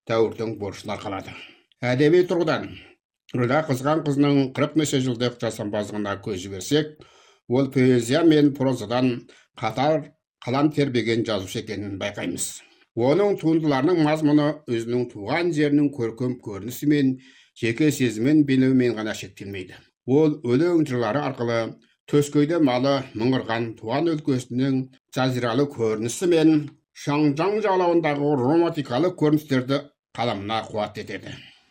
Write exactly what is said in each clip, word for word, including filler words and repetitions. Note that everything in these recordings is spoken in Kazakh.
дәуірдің борышын арқалады. Әдеби тұрғыдан Нұрила Қызған қызының қырық неше жылдық жасампаздығына көз жіберсек, ол поэзия мен прозадан қатар қалам тербеген жазушы екенін байқаймыз. Оның туындыларының мазмұны өзінің туған жерінің көркем көрінісі мен жеке сезімін бейнелеумен ғана шектелмейді. Ол өлең жырлары арқылы төскейде малы мыңғырған туған өлкесінің жазиралы көрінісі мен Шаңжаң жағалауындағы романтикалық көріністерді қаламына қуат етеді.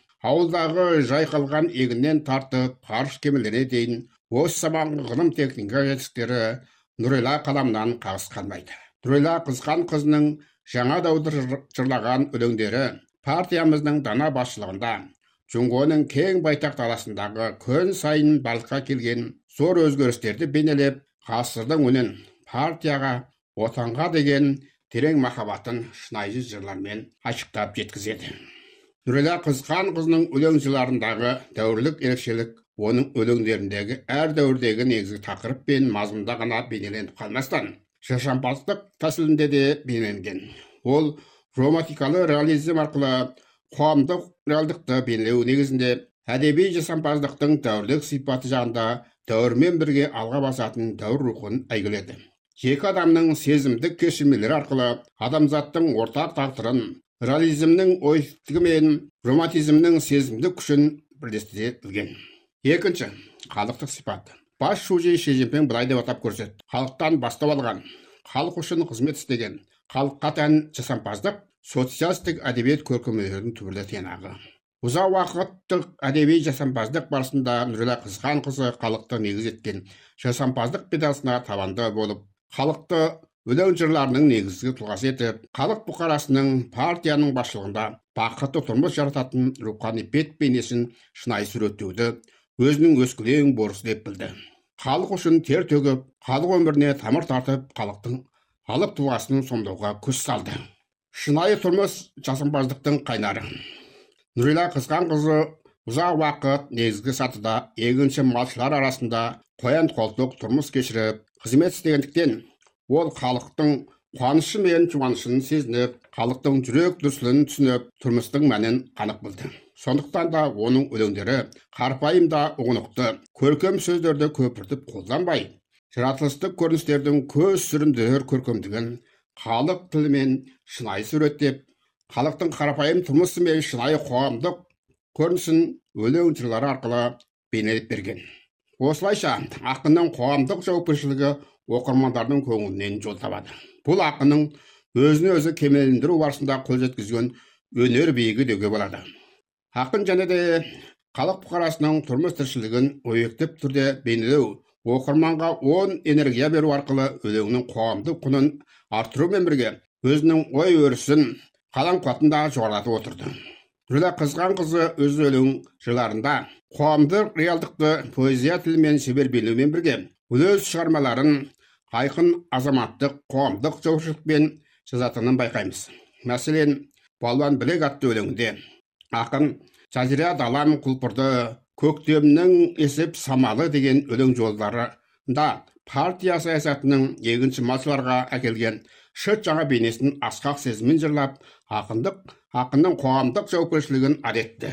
Ауылдағы жайқалған егіннен тартып ғарыш кемелеріне дейін осы заманғы ғылым техника жетістіктері Нұрила қаламынан қағыс қалмайды. Нұрила Қызған қызының жаңа дәуірді жырлаған өлеңдері партиямыздың дана басшылығында Жоңғоның кең байтақ даласындағы күн сайын балыққа келген зор өзгерістерді бейнелеп, ғасырдың үнін партияға, отанға деген терең махаббатын шынайы жырлармен ашықтап жеткізеді. Нұрила Қызған қызының өлең жырларындағы дәуірлік ерекшелік оның өлеңдеріндегі әр дәуірдегі негізгі тақырып пен мазмұнда ғана бейнеленіп қалмастан, жасампаздық тәсілінде де бейнеленген. Ол романтикалы реализм арқылы қоғамдық реалдықты бейнелеу негізінде әдеби жасампаздықтың дәуірлік сипаты жағында дәуірмен бірге алға басатын дәуір рухын әйгіледі. Жеке адамның сезімдік кешірмелері арқылы адамзаттың ортақ тағдырын, реализмнің ойсыздығы мен романтизмнің сезімдік күшін бірлестіре білген. Екінші, халықтық сипат. Бас шужи Ши Цзиньпин былай деп атап көрсетті: халықтан бастау алған, халық үшін қызмет істеген, халыққа тән жасампаздық социалистік әдебиет көркемдерінің түбірі тиянағы. Ұзақ уақыттық әдеби жасампаздық барысында Нұрила Қызған қызы халықты негіз еткен жасампаздық педасына табанды болып, халықты өлең жырларының негізгі тұлғасы етіп, халық бұқарасының партияның басшылығында бақытты тұрмыс жарататын рухани бет бейнесін шынайы суреттеуді өзінің өскелең борышы деп білді. Халық үшін тер төгіп, халық өміріне тамыр тартып, халықтың халық тұлғасын сомдауға күш салды. Шынайы тұрмыс жасампаздықтың қайнары. Нұрила Қызған қызы ұзақ уақыт негізгі сатыда егінші малшылар арасында қоян қолтық тұрмыс кешіріп, қызмет істегендіктен, ол халықтың қуанышы мен жұбанышын сезініп, халықтың жүрек дүрсілін түсініп, тұрмыстың мәнін қанық білді. Сондықтан да оның өлеңдері қарапайым да ұғынықты, көркем сөздерді көпіртіп қолданбай, жаратылыстық көріністердің көз сүріндірер көркемдігін халық тілімен шынайы суреттеп, халықтың қарапайым тұрмысы мен шынайы қоғамдық көрінісін өлең жырлары арқылы бейнелеп берген. Осылайша ақынның қоғамдық жауапкершілігі оқырмандардың көңілінен жол табады. Бұл ақынның өзіне өзі кемелдендіру барысында қол жеткізген өнер биігі деуге болады. Ақын және де халық бұқарасының тұрмыс тіршілігін ойектеп түрде бейнелеу, оқырманға оң энергия беру арқылы өлеңнің қоғамдық құнын арттырумен бірге өзінің ой өрісін, қалам қуатын да жоғарылатып отырды. Нұрила Қызған қызы өз өлең жырларында қоғамдық реалдықты поэзия тілімен шебер бейнелеумен бірге өз шығармаларын айқын азаматтық қоғамдық жауапкершілікпен жазатынын байқаймыз. Мәселен, Балуан білек атты өлеңінде ақын жазира далам құлпырды, көктемнің есіп самалы деген өлең жолдарында партия саясатының егінші малшыларға әкелген шыт жаңа бейнесін асқақ сезіммен жырлап, ақындық, ақынның қоғамдық жауапкершілігін әдетті.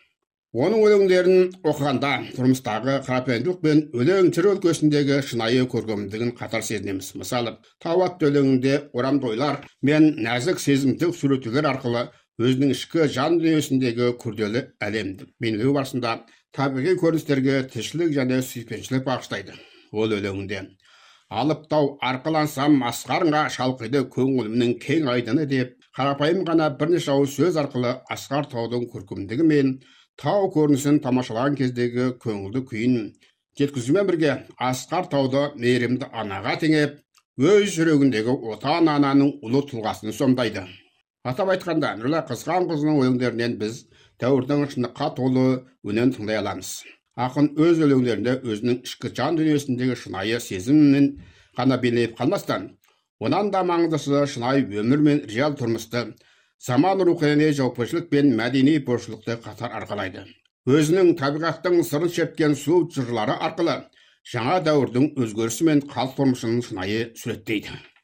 Оның өлеңдерін оқығанда тұрмыстағы қарапайымдылық пен өлең жыр өлкесіндегі шынайы көркемдігін қатар сезінеміз. Мысалы, Тау атты өлеңінде орамды ойлар мен нәзік сезімдік суреттеулер арқылы өзінің ішкі жан дүниесіндегі күрделі әлемді бейнелеу барысында табиғи көріністерге тіршілік және сүйіспеншілік бағыштайды. Ол өлеңінде: алып тау арқалансам асқарыңа шалқиды көңілімнің кең айдыны деп, қарапайым ғана бірнеше ауыз сөз арқылы асқар таудың көркемдігі мен тау көрінісін тамашалаған кездегі көңілді күйін жеткізумен бірге асқар тауды мейірімді анаға теңеп, өз жүрегіндегі отан ананың ұлы тұлғасын сомдайды. Атап айтқанда, Нұрила Қызған қызының өлеңдерінен біз дәуірдің шындыққа толы үнін тыңдай аламыз. Ақын өз өлеңдерінде өзінің ішкі жан дүниесіндегі шынайы сезімін ғана бейнелеп қалмастан, онан да маңыздысы шынайы өмір мен реал тұрмысты, заман рухани жауапкершілік пен мәдени борыштылықты қатар арқалайды. Өзінің табиғаттың сырын шерткен сұлу жырлары арқылы жаңа дәуірдің өзгерісі мен халық тұрмысын шынайы суреттейді.